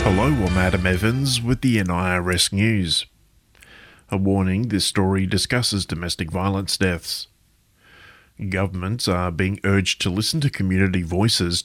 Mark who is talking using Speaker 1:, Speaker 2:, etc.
Speaker 1: Hello, I'm Adam Evans with the NIRS News. A warning, this story discusses domestic violence deaths. Governments are being urged to listen to community voices